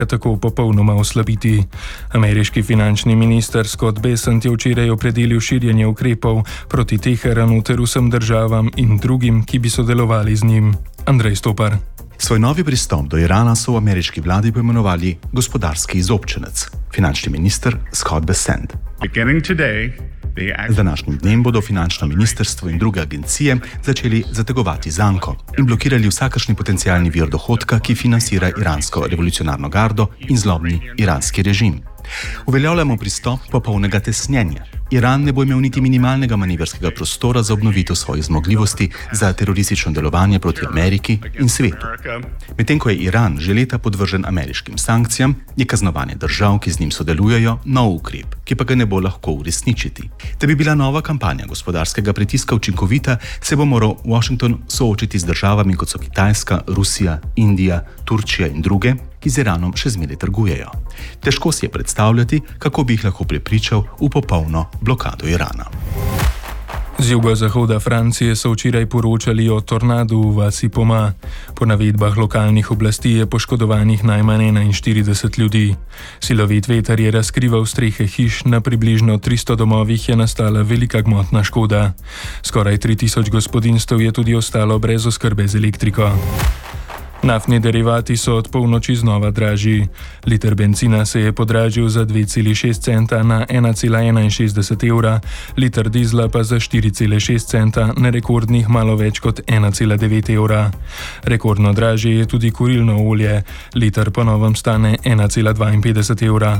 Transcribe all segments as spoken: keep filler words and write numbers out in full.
tako popolnoma oslabiti. Ameriški finančni minister Scott Bessent je včeraj opredelil širjenje ukrepov proti Teheranu ter vsem državam in drugim, ki bi sodelovali z njim. Andrej Stopar. Svoj novi pristop do Irana so v ameriški vladi poimenovali gospodarski izobčenec, finančni minister Scott Bessent. Z današnjim dnem bodo finančno ministrstvo in druge agencije začeli zategovati zanko in blokirali vsakršni potencialni vir dohodka, ki financira iransko revolucionarno gardo in zlobni iranski režim. Uveljavljamo pristop popolnega tesnjenja. Iran ne bo imel niti minimalnega manevrskega prostora za obnovitev svojih zmogljivosti za teroristično delovanje proti Ameriki in svetu. Medtem ko je Iran že leta podvržen ameriškim sankcijam, je kaznovanje držav, ki z njim sodelujejo, nov ukrep, ki pa ga ne bo lahko uresničiti. Da bi bila nova kampanja gospodarskega pritiska učinkovita, se bo moral Washington soočiti z državami, kot so Kitajska, Rusija, Indija, Turčija in druge, ki z Iranom še zmeraj trgujejo. Težko si je predstavljati, kako bi jih lahko prepričal v popolno blokado Irana. Z jugozahoda Francije so včeraj poročali o tornadu v vasi Poma. Po navedbah lokalnih oblasti je poškodovanih najmanj enainštirideset ljudi. Silovit veter je razkrival strehe hiš, na približno tristo domovih je nastala velika gmotna škoda. Skoraj tri tisoč gospodinjstev je tudi ostalo brez oskrbe z elektriko. Naftni derivati so od polnoči znova dražji. Liter bencina se je podražil za dve celi šest centa na ena cela enainšestdeset evra, liter dizla pa za štiri cele šest centa na rekordnih malo več kot ena cela devet evra. Rekordno dražje je tudi kurilno olje. Liter po novem stane ena cela dvainpetdeset evra.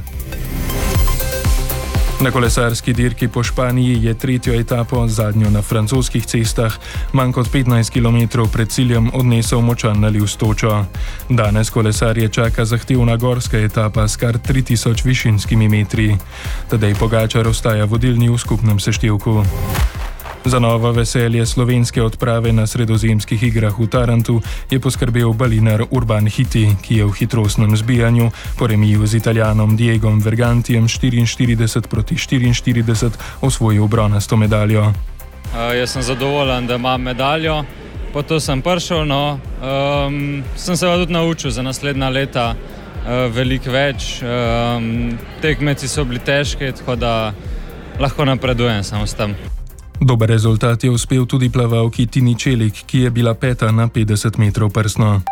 Na kolesarski dirki po Španiji je tretjo etapo, zadnjo na francoskih cestah, manj kot petnajst kilometrov pred ciljem odnesel močan naliv s točo. Danes kolesarje čaka zahtevna gorska etapa s kar tri tisoč višinskimi metri. Tadej Pogačar ostaja vodilni v skupnem seštevku. Za novo veselje slovenske odprave na sredozemskih igrah v Tarantu je poskrbel balinar Urban Hiti, ki je v hitrostnem zbijanju po remiju z Italijanom Diegom Vergantijem štiriinštirideset proti štiriinštirideset osvojil bronasto medaljo. Uh, jaz sem zadovoljen, da imam medaljo. Po to sem prišel, no. Um, sem se tudi naučil za naslednja leta uh, veliko več. Um, tekmeci so bili težki, tako da lahko napredujem samo s tem. Dober rezultat je uspel tudi plavalki Tini Čelik, ki je bila peta na petdeset metrov prsno.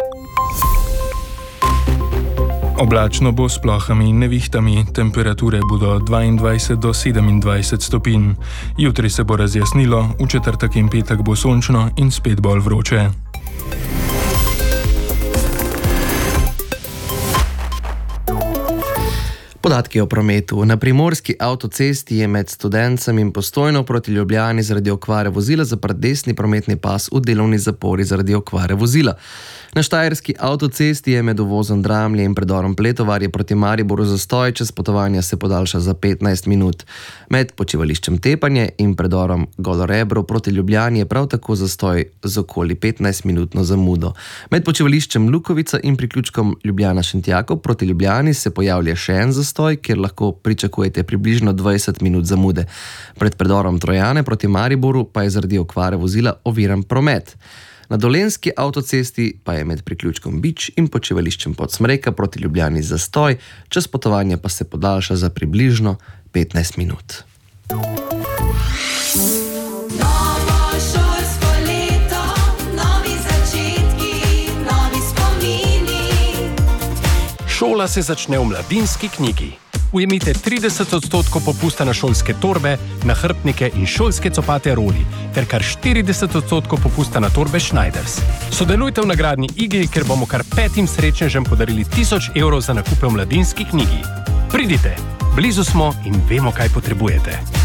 Oblačno bo s plohami in nevihtami, temperature bodo dvaindvajset do sedemindvajset stopinj. Jutri se bo razjasnilo, v četrtek in petek bo sončno in spet bolj vroče. Podatki o prometu. Na primorski avtocesti je med Studencem in Postojno proti Ljubljani zaradi okvare vozila zaprt desni prometni pas v delovni zapori zaradi okvare vozila. Na štajerski avtocesti je med uvozom Dramlje in predorom Pletovarje proti Mariboru zastoj, čas potovanja se podaljša za petnajst minut. Med počivališčem Tepanje in predorom Golo Rebro proti Ljubljani je prav tako zastoj z okoli petnajstminutno zamudo. Med počivališčem Lukovica in priključkom Ljubljana Šentjakov proti Ljubljani se pojavlja še en zastoj, kjer lahko pričakujete približno dvajset minut zamude. Pred predorom Trojane proti Mariboru pa je zaradi okvare vozila oviran promet. Na dolenjski avtocesti pa je med priključkom Bič in počivališčem Podsmreka proti Ljubljani zastoj, čas potovanja pa se podaljša za približno petnajst minut. Novo šolsko leto, novi začetki, novi spomini. Šola se začne v Mladinski knjigi. Ujemite trideset odstotkov popusta na šolske torbe, nahrbtnike in šolske copate Roli, ter kar štirideset odstotkov popusta na torbe Schneiders. Sodelujte v nagradni igri, ker bomo kar petim srečnežem podarili tisoč evrov za nakupe v Mladinski knjigi. Pridite, blizu smo in vemo, kaj potrebujete.